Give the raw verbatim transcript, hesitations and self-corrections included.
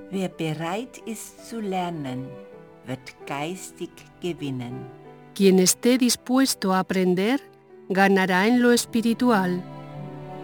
Wer bereit ist zu lernen, wird geistig gewinnen. Quien esté dispuesto a aprender, ganará en lo espiritual.